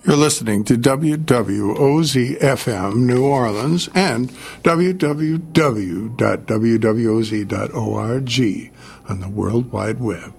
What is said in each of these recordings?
You're listening to WWOZ-FM New Orleans and www.wwoz.org on the World Wide Web.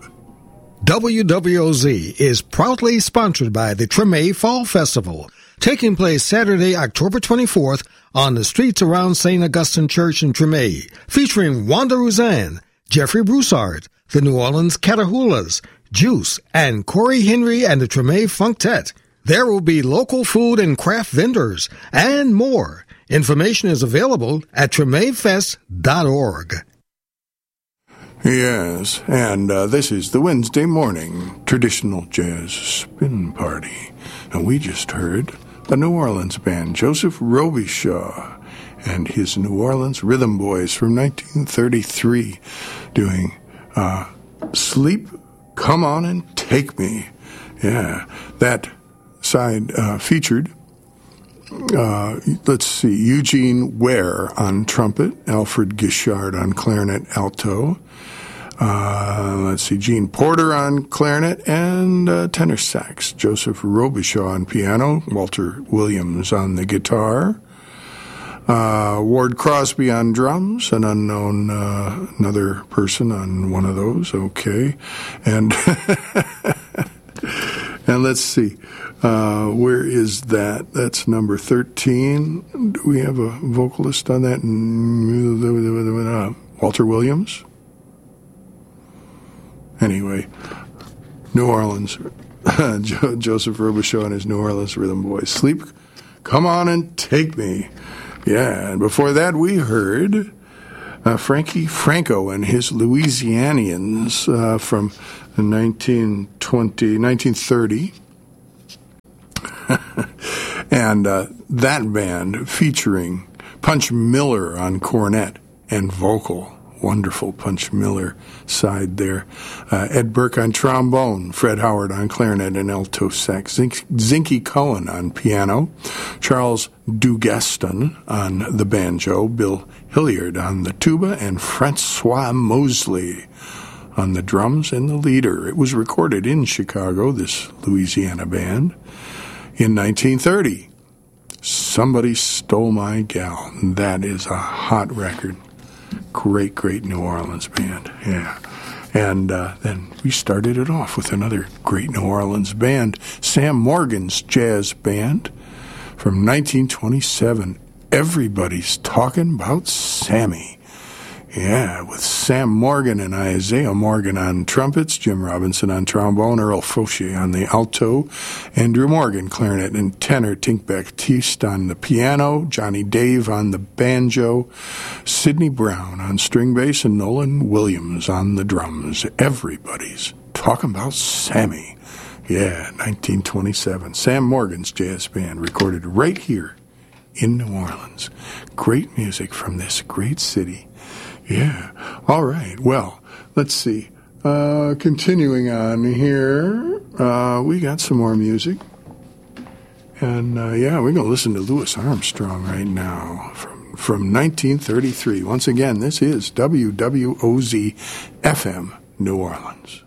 WWOZ is proudly sponsored by the Treme Fall Festival, taking place Saturday, October 24th on the streets around St. Augustine Church in Treme, featuring Wanda Rouzan, Jeffrey Broussard, the New Orleans Catahoulas, Juice, and Corey Henry and the Treme Funktet. There will be local food and craft vendors and more. Information is available at tremefest.org. Yes, and this is the Wednesday morning traditional jazz spin party. And we just heard the New Orleans band, Joseph Robichaud and his New Orleans Rhythm Boys from 1933 doing Sleep, Come On and Take Me. Yeah, that side featured, Eugene Ware on trumpet, Alfred Guichard on clarinet alto, Gene Porter on clarinet and tenor sax, Joseph Robichaud on piano, Walter Williams on the guitar, Ward Crosby on drums, an unknown another person on one of those, okay, and and let's see, where is that? That's number 13. Do we have a vocalist on that? Walter Williams? Anyway, New Orleans, Joseph Robichaud and his New Orleans Rhythm Boys. Sleep, Come On and Take Me. Yeah, and before that we heard Frankie Franco and his Louisianians from 1930. And that band featuring Punch Miller on cornet and vocal. Wonderful Punch Miller side there. Ed Burke on trombone, Fred Howard on clarinet and alto sax, Zinky Cohen on piano, Charles Dugaston on the banjo, Bill Hilliard on the tuba, and Francois Mosley on the drums and the leader. It was recorded in Chicago, this Louisiana band, in 1930. Somebody Stole My Gal. That is a hot record. Great, great New Orleans band, yeah. And then we started it off with another great New Orleans band, Sam Morgan's jazz band from 1927. Everybody's Talking About Sammy. Yeah, with Sam Morgan and Isaiah Morgan on trumpets, Jim Robinson on trombone, Earl Fauché on the alto, Andrew Morgan, clarinet and tenor, Tink Baptiste on the piano, Johnny Dave on the banjo, Sidney Brown on string bass, and Nolan Williams on the drums. Everybody's Talking About Sammy. Yeah, 1927. Sam Morgan's jazz band, recorded right here in New Orleans. Great music from this great city. Yeah. All right. Well, let's see. Continuing on here, we got some more music. And, we're going to listen to Louis Armstrong right now from 1933. Once again, this is WWOZ-FM New Orleans.